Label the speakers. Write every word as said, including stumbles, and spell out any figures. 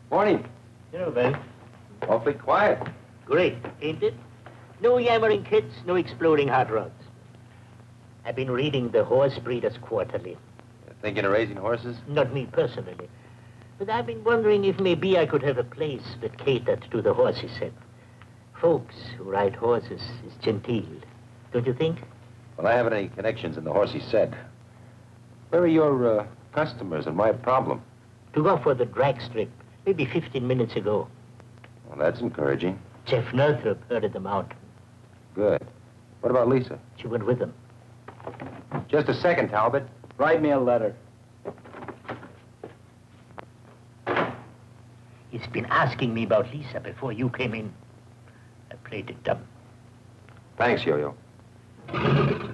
Speaker 1: Morning.
Speaker 2: Hello, Bill.
Speaker 1: Awfully quiet.
Speaker 2: Great, ain't it? No yammering kids, no exploding hot rods. I've been reading the Horse Breeders Quarterly.
Speaker 1: Thinking of raising horses?
Speaker 2: Not me personally. But I've been wondering if maybe I could have a place that catered to the horses set. Folks who ride horses is genteel, don't you think?
Speaker 1: Well, I haven't any connections in the horsey set. Where are your uh, customers and my problem?
Speaker 2: Took off for the drag strip, maybe fifteen minutes ago.
Speaker 1: Well, that's encouraging.
Speaker 2: Jeff Northrop herded them out.
Speaker 1: Good. What about Lisa?
Speaker 2: She went with them.
Speaker 1: Just a second, Talbot.
Speaker 3: Write me a letter.
Speaker 2: He's been asking me about Lisa before you came in. I played it dumb.
Speaker 1: Thanks, Yo-Yo.